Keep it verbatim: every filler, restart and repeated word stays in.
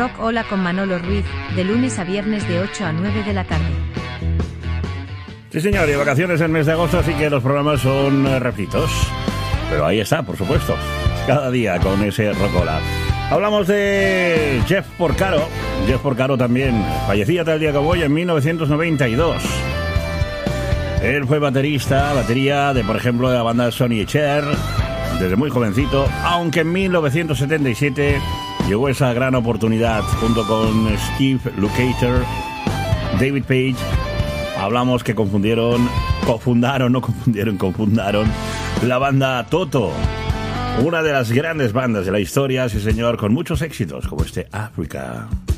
Rock Hola con Manolo Ruiz, de lunes a viernes de ocho a nueve de la tarde. Sí, señor, y vacaciones en el mes de agosto, así que los programas son eh, refritos. Pero ahí está, por supuesto, cada día con ese Rock Hola. Hablamos de Jeff Porcaro. Jeff Porcaro también fallecía tal día como hoy en mil novecientos noventa y dos. Él fue baterista, batería de, por ejemplo, de la banda Sonny y Cher, desde muy jovencito, aunque en mil novecientos setenta y siete llegó esa gran oportunidad junto con Steve Lukather, David Page. Hablamos que confundieron, confundaron, no confundieron, confundaron la banda Toto. Una de las grandes bandas de la historia, sí señor, con muchos éxitos como este Africa.